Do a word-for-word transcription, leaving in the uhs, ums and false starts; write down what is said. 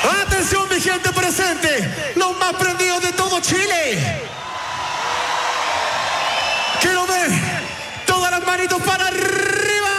Atención, mi gente presente, los más prendidos de todo Chile. Quiero ver todas las manitos para